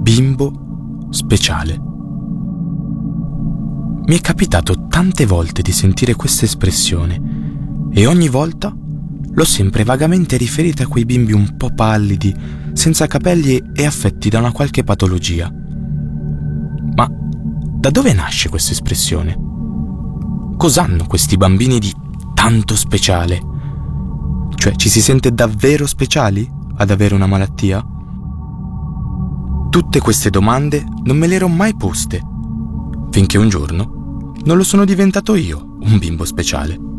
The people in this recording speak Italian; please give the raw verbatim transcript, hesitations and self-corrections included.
bimbo speciale. Mi è capitato tante volte di sentire questa espressione e ogni volta l'ho sempre vagamente riferita a quei bimbi un po' pallidi, senza capelli e affetti da una qualche patologia. Ma da dove nasce questa espressione? Cos'hanno questi bambini di tanto speciale? Cioè, ci si sente davvero speciali ad avere una malattia? Tutte queste domande non me le ero mai poste, finché un giorno non lo sono diventato io un bimbo speciale.